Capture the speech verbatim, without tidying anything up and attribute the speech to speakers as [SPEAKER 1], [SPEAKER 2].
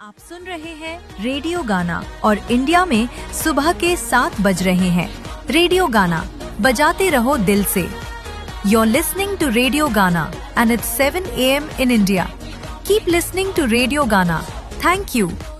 [SPEAKER 1] आप सुन रहे हैं रेडियो गाना और इंडिया में सुबह के सात बज रहे हैं। रेडियो गाना बजाते रहो दिल से। You're listening to Radio Gana and it's seven a m in India. Keep listening to Radio Gana. Thank you.